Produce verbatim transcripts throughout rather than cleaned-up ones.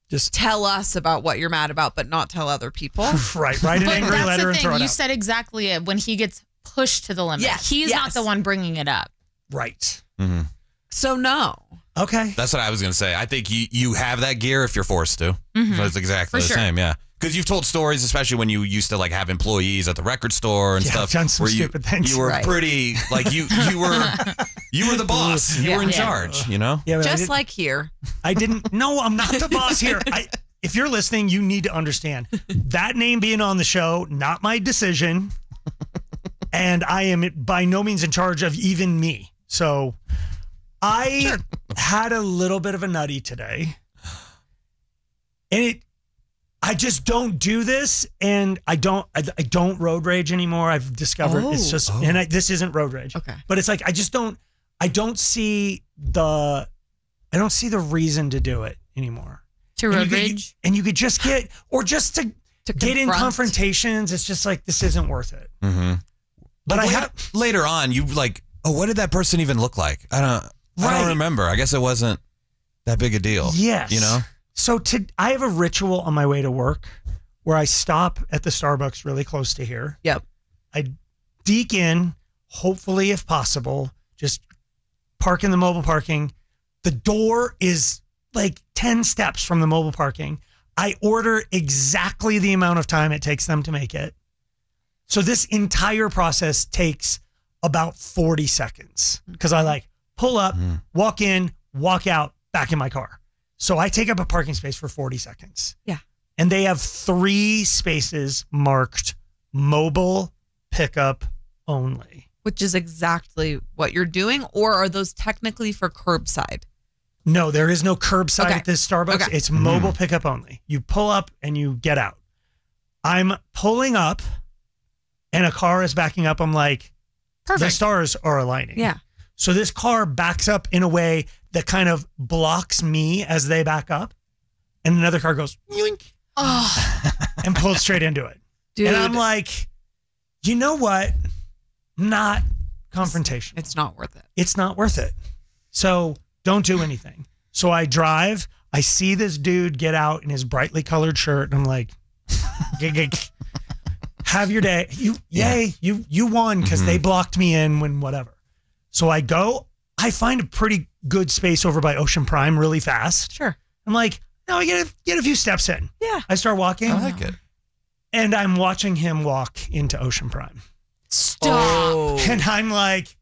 Just tell us about what you're mad about, but not tell other people. right. Write an But angry that's letter the and thing. throw it You out. said exactly it. When he gets pushed to the limit, Yes, he's yes. not the one bringing it up. Right. Mm-hmm. So no. Okay. That's what I was going to say. I think you, you have that gear if you're forced to. Mhm. That's exactly For the sure. same, yeah. Because you've told stories, especially when you used to like have employees at the record store and Yeah, stuff. I've done some where you, stupid things. You were Right. pretty like you you were you were the boss. You Yeah. were in Yeah. charge. You know. Yeah, but I Just didn't- like here. I didn't. No, I'm not the boss here. I, if you're listening, you need to understand that name being on the show, not my decision. And I am by no means in charge of even me. So I Sure. had a little bit of a nutty today. And it, I just don't do this. And I don't, I, I don't road rage anymore. I've discovered it's Oh. just, Oh. and I, this isn't road rage. Okay. But it's like, I just don't, I don't see the, I don't see the reason to do it anymore. To And you road could- rage. and you could just get, or just to, To get in confront. confrontations. It's just like, this isn't worth it. Mm-hmm. But I Wait, have, later on, you like, oh, what did that person even look like? I don't, I Right. don't remember. I guess it wasn't that big a deal. yes. You know. So to, I have a ritual on my way to work where I stop at the Starbucks really close to here. Yep. I deke in, hopefully, if possible, just park in the mobile parking. The door is like ten steps from the mobile parking. I order exactly the amount of time it takes them to make it. So this entire process takes about forty seconds because I like pull up, Mm. walk in, walk out, back in my car. So I take up a parking space for forty seconds. Yeah. And they have three spaces marked mobile pickup only. Which is exactly what you're doing, or are those technically for curbside? No, there is no curbside Okay. at this Starbucks. Okay. It's mobile pickup only. You pull up and you get out. I'm pulling up and a car is backing up. I'm like, the Perfect. stars are aligning. Yeah. So this car backs up in a way that kind of blocks me as they back up. And another car goes yoink Oh, and pulls straight into it. Dude, And I'm like, you know what? Not confrontation. it's not worth it. It's not worth it. So don't do anything. So I drive. I see this dude get out in his brightly colored shirt. And I'm like, "Gig, gig. Have your day. You, yay, you, you won because they blocked me in when whatever. So I go. I find a pretty good space over by Ocean Prime really fast. Sure. I'm like, no, I get a, get a few steps in. Yeah. I start walking. I like it. And I'm watching him walk into Ocean Prime. stop. Oh. And I'm like,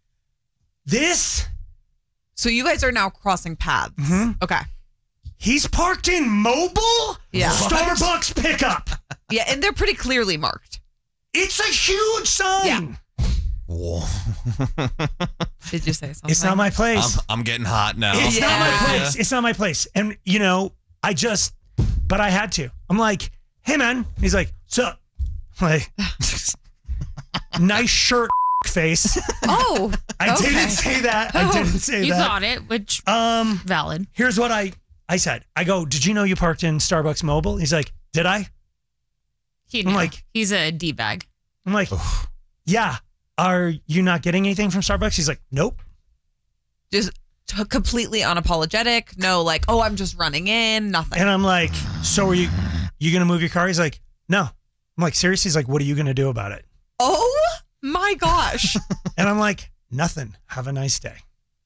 this, So you guys are now crossing paths. Mhm. Okay. he's parked in mobile Yeah. Starbucks pickup. Yeah, and they're pretty clearly marked. It's a huge sign. Whoa. Did you say something? It's not my place. I'm, I'm getting hot now. It's not my Yeah. place. It's not my place. And, you know, I just, but I had to. I'm like, hey, man. He's like, what's up? Like, nice shirt, face. Oh, I okay. didn't say that. I didn't say You that. thought it, which Um, valid. here's what I, I said. I go, did you know you parked in Starbucks Mobile? He's like, did I? He I'm knew. like- He's a D bag. I'm like, yeah. Are you not getting anything from Starbucks? He's like, nope. Just t- completely unapologetic. No, like, oh, I'm just running in. Nothing. And I'm like, so are you, you going to move your car? He's like, no. I'm like, seriously? He's like, what are you going to do about it? Oh my gosh. And I'm like, nothing. Have a nice day.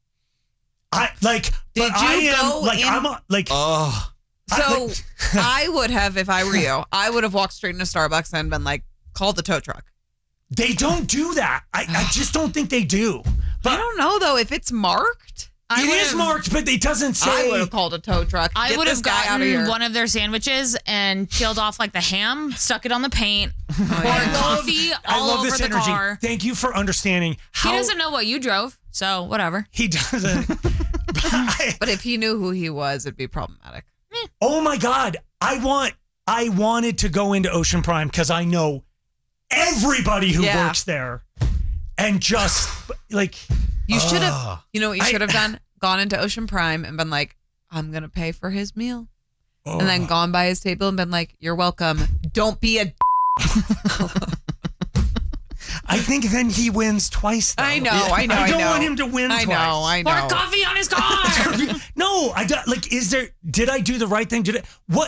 I like, Did but you I am go like, in- I'm a, like, Oh. I- So like- I would have, if I were you, I would have walked straight into Starbucks and been like, call the tow truck. they don't do that. I, I just don't think they do. I But don't know though if it's marked. I it is would've- marked, but it doesn't I say. would have called a tow truck. I Get would this have guy out of here. gotten one of their sandwiches and peeled off like the ham, stuck it on the paint, poured yeah. coffee I all love over this the energy. car. Thank you for understanding how He doesn't know what you drove, so whatever. he doesn't. But I- But if he knew who he was, it'd be problematic. oh my God. I want, I wanted to go into Ocean Prime because I know everybody who Yeah. works there and just like, You should have, Ah. you know what you I- should have done? Gone into Ocean Prime and been like, I'm going to pay for his meal. oh. And then gone by his table and been like, you're welcome. Don't be a. I think then he wins twice. Though. I know, I know, I I don't know. want him to win I twice. know, I know. Pour coffee on his car. No, I don't, like. Is there? Did I do the right thing? Did it? What?